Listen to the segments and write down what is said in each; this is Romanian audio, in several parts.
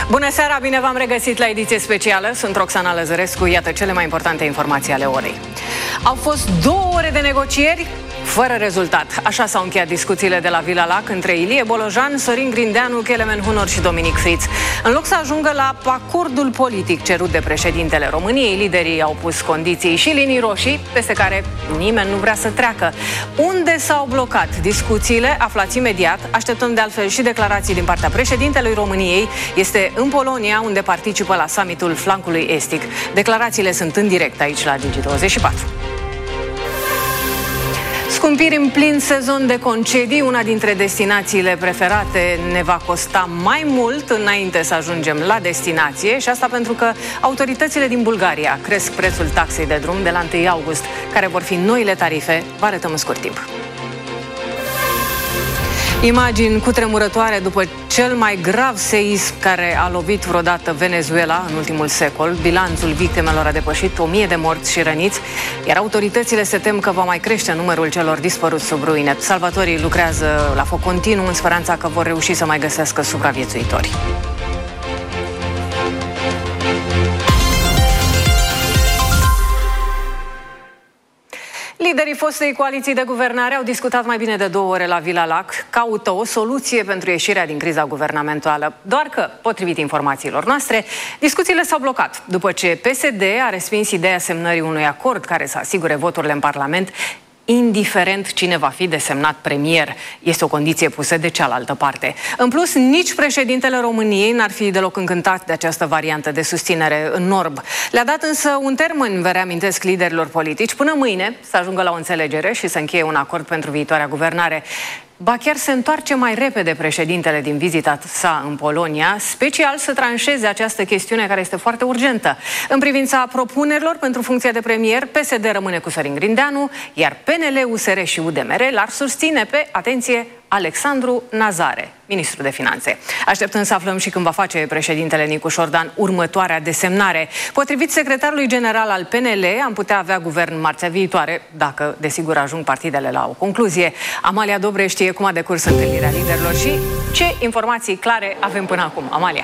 Bună seara, bine v-am regăsit la ediție specială. Sunt Roxana Lăzărescu, iată cele mai importante informații ale orei. Au fost 2 ore de negocieri fără rezultat. Așa s-au încheiat discuțiile de la Vila Lac între Ilie Bolojan, Sorin Grindeanu, Kelemen Hunor și Dominic Fritz. În loc să ajungă la acordul politic cerut de președintele României, liderii au pus condiții și linii roșii peste care nimeni nu vrea să treacă. Unde s-au blocat discuțiile? Aflați imediat. Așteptăm de altfel și declarații din partea președintelui României. Este în Polonia, unde participă la summitul flancului estic. Declarațiile sunt în direct aici la Digi24. Scumpiri în plin sezon de concedii, una dintre destinațiile preferate ne va costa mai mult înainte să ajungem la destinație, și asta pentru că autoritățile din Bulgaria cresc prețul taxei de drum de la 1 august, care vor fi noile tarife, vă arătăm în scurt timp. Imagini cutremurătoare după cel mai grav seism care a lovit vreodată Venezuela în ultimul secol. Bilanțul victimelor a depășit 1000 de morți și răniți, iar autoritățile se tem că va mai crește numărul celor dispăruți sub ruine. Salvatorii lucrează la foc continuu în speranța că vor reuși să mai găsească supraviețuitori. Liderii fostei coaliții de guvernare au discutat mai bine de 2 ore la Vila Lac, caută o soluție pentru ieșirea din criza guvernamentală. Doar că, potrivit informațiilor noastre, discuțiile s-au blocat după ce PSD a respins ideea semnării unui acord care să asigure voturile în Parlament, indiferent cine va fi desemnat premier. Este o condiție pusă de cealaltă parte. În plus, nici președintele României n-ar fi deloc încântat de această variantă de susținere în orb. Le-a dat însă un termen, vă reamintesc, liderilor politici, până mâine să ajungă la o înțelegere și să încheie un acord pentru viitoarea guvernare. Ba chiar se întoarce mai repede președintele din vizita sa în Polonia, special să tranșeze această chestiune care este foarte urgentă. În privința propunerilor pentru funcția de premier, PSD rămâne cu Sorin Grindeanu, iar PNL, USR și UDMR l-ar susține pe, atenție, Alexandru Nazare, ministru de Finanțe. Așteptăm să aflăm și când va face președintele Nicu Șordan următoarea desemnare. Potrivit secretarului general al PNL, am putea avea guvern marțea viitoare, dacă, desigur, ajung partidele la o concluzie. Amalia Dobre știe cum a decurs întâlnirea liderilor și ce informații clare avem până acum. Amalia.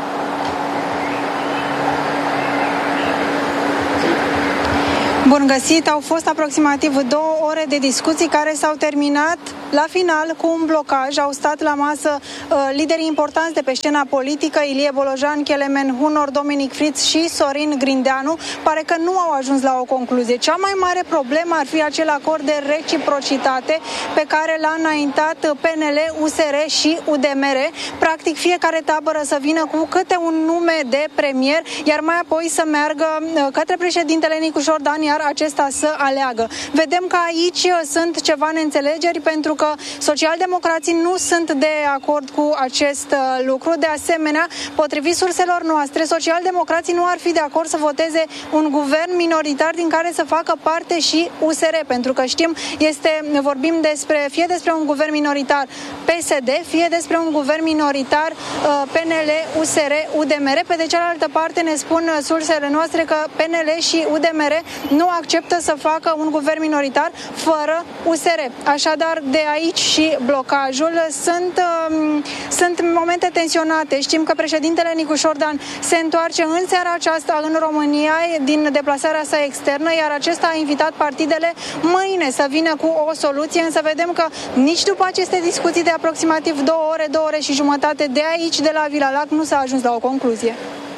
Bun găsit! Au fost aproximativ 2 ore de discuții care s-au terminat la final cu un blocaj. Au stat la masă liderii importanți de pe scena politică, Ilie Bolojan, Kelemen Hunor, Dominic Fritz și Sorin Grindeanu. Pare că nu au ajuns la o concluzie. Cea mai mare problemă ar fi acel acord de reciprocitate pe care l-a înaintat PNL, USR și UDMR. Practic fiecare tabără să vină cu câte un nume de premier, iar mai apoi să meargă către președintele Nicu Șordan, iar acesta să aleagă. Vedem că aici sunt ceva neînțelegeri pentru că socialdemocrații nu sunt de acord cu acest lucru. De asemenea, potrivit surselor noastre, socialdemocrații nu ar fi de acord să voteze un guvern minoritar din care să facă parte și USR, pentru că știm, vorbim fie despre un guvern minoritar PSD, fie despre un guvern minoritar PNL, USR, UDMR. Pe de cealaltă parte ne spun sursele noastre că PNL și UDMR nu acceptă să facă un guvern minoritar fără USR. Așadar, de aici și blocajul. Sunt momente tensionate. Știm că președintele Nicu Șordan se întoarce în seara aceasta în România din deplasarea sa externă, iar acesta a invitat partidele mâine să vină cu o soluție, însă vedem că nici după aceste discuții de aproximativ 2 ore și jumătate de aici, de la Vila Lac, nu s-a ajuns la o concluzie.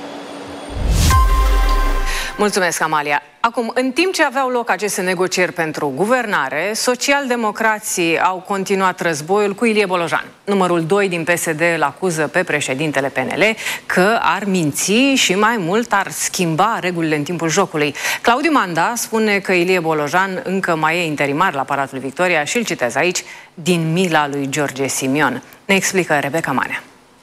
Mulțumesc, Amalia. Acum, în timp ce aveau loc aceste negocieri pentru guvernare, socialdemocrații au continuat războiul cu Ilie Bolojan. Numărul 2 din PSD îl acuză pe președintele PNL că ar minți și mai mult ar schimba regulile în timpul jocului. Claudiu Manda spune că Ilie Bolojan încă mai e interimar la Palatul Victoria și îl citez aici, din mila lui George Simion. Ne explică Rebecca Manea.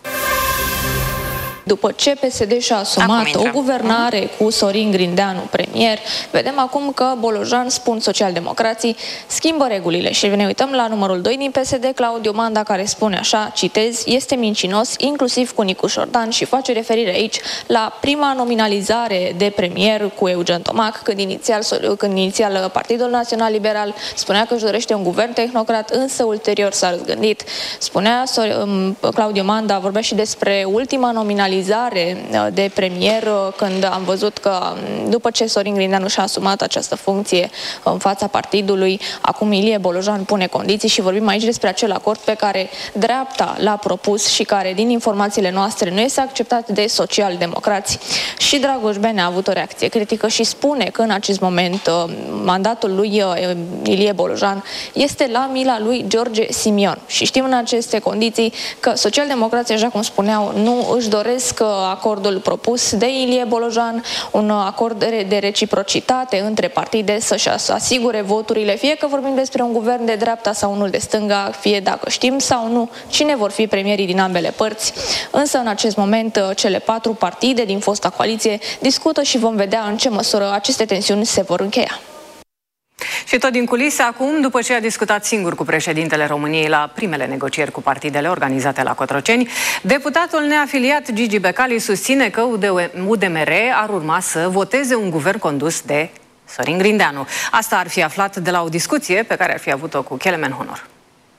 După ce PSD și-a asumat o guvernare cu Sorin Grindeanu premier, vedem acum că Bolojan, spun socialdemocrații, schimbă regulile și ne uităm la numărul 2 din PSD, Claudiu Manda, care spune așa, citez, este mincinos inclusiv cu Nicu Șordan și face referire aici la prima nominalizare de premier cu Eugen Tomac, când inițial Partidul Național Liberal spunea că își dorește un guvern tehnocrat, însă ulterior s-a răzgândit. Spunea Claudiu Manda, vorbea și despre ultima nominalizare realizare de premier când am văzut că după ce Sorin Grindeanu și-a asumat această funcție în fața partidului, acum Ilie Bolojan pune condiții și vorbim aici despre acel acord pe care dreapta l-a propus și care, din informațiile noastre, nu este acceptat de social-democrați. Și Dragoș Bene a avut o reacție critică și spune că în acest moment mandatul lui Ilie Bolojan este la mila lui George Simion. Și știm în aceste condiții că social-democrații, așa cum spuneau, nu își doresc acordul propus de Ilie Bolojan, un acord de reciprocitate între partide să-și asigure voturile, fie că vorbim despre un guvern de dreapta sau unul de stânga, fie dacă știm sau nu cine vor fi premierii din ambele părți. Însă în acest moment cele 4 partide din fosta coaliție discută și vom vedea în ce măsură aceste tensiuni se vor încheia. Și tot din culise acum, după ce a discutat singur cu președintele României la primele negocieri cu partidele organizate la Cotroceni, deputatul neafiliat Gigi Becali susține că UDMR ar urma să voteze un guvern condus de Sorin Grindeanu. Asta ar fi aflat de la o discuție pe care ar fi avut-o cu Kelemen Honor.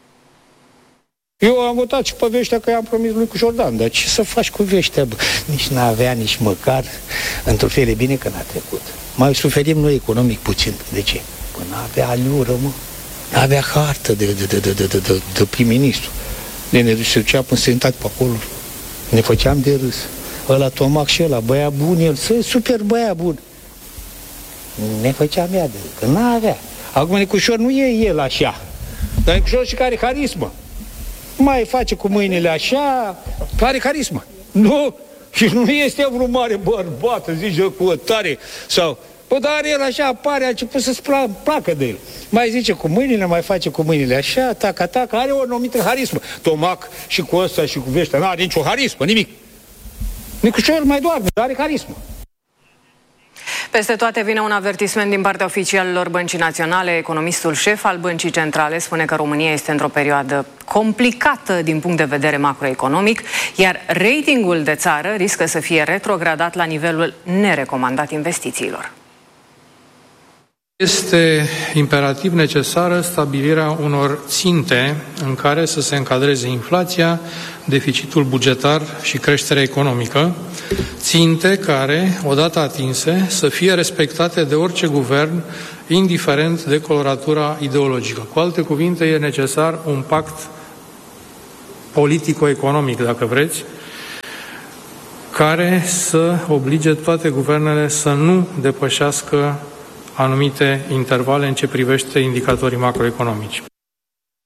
Eu am votat și pe Veștea că i-am promis lui cu Jordan, dar ce să faci cu Veștea, bă? Nici n-avea, nici măcar, într-o fie bine că n-a trecut. Mai suferim noi economic puțin. De ce? Păi n-avea aliură, mă. N-avea hartă de prim-ministru. Ne ducea până sentat pe acolo. Ne făceam de râs. Ăla Tomac și ăla, băia bun, el, super băia bun. Ne făceam ea de râs, că n-avea. Acum Nicușor nu e el așa, dar Nicușor și care carismă. Mai face cu mâinile așa, are carismă. Nu, și nu este vreun mare bărbat, zice cu o tare, sau... Păi, dar el așa apare, a început să-ți placă de el. Mai zice cu mâinile, mai face cu mâinile așa, taca, are o anumită harismă. Tomac și cu ăsta și cu Veștea, n-are nicio harismă, nimic. Nicușor mai doarme, dar are carismă. Peste toate vine un avertisment din partea oficialilor Băncii Naționale. Economistul șef al Băncii Centrale spune că România este într-o perioadă complicată din punct de vedere macroeconomic, iar ratingul de țară riscă să fie retrogradat la nivelul nerecomandat investițiilor. Este imperativ necesară stabilirea unor ținte în care să se încadreze inflația, deficitul bugetar și creșterea economică, ținte care, odată atinse, să fie respectate de orice guvern, indiferent de coloratura ideologică. Cu alte cuvinte, e necesar un pact politico-economic, dacă vreți, care să oblige toate guvernele să nu depășească anumite intervale în ce privește indicatorii macroeconomici.